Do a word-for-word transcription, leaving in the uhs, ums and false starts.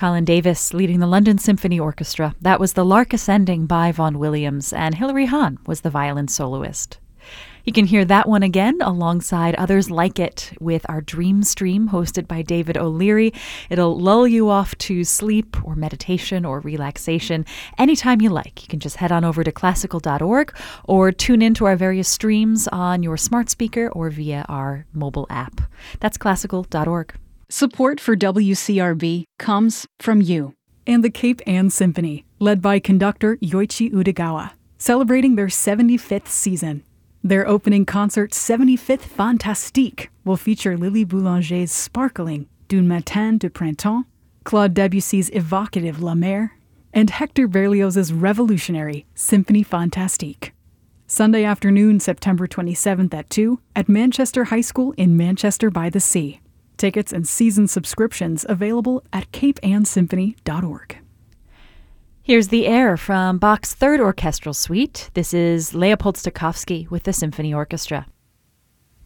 Colin Davis leading the London Symphony Orchestra. That was the Lark Ascending by Vaughan Williams, and Hilary Hahn was the violin soloist. You can hear that one again alongside others like it with our Dream Stream hosted by David O'Leary. It'll lull you off to sleep or meditation or relaxation anytime you like. You can just head on over to classical dot org or tune into our various streams on your smart speaker or via our mobile app. That's classical dot org. Support for W C R B comes from you. And the Cape Ann Symphony, led by conductor Yoichi Udegawa, celebrating their seventy-fifth season. Their opening concert, seventy-fifth Fantastique, will feature Lily Boulanger's sparkling D'un Matin de Printemps, Claude Debussy's evocative La Mer, and Hector Berlioz's revolutionary Symphonie Fantastique. Sunday afternoon, September twenty-seventh at two, at Manchester High School in Manchester by the Sea. Tickets and season subscriptions available at cape ann symphony dot org. Here's the air from Bach's Third Orchestral Suite. This is Leopold Stokowski with the Symphony Orchestra.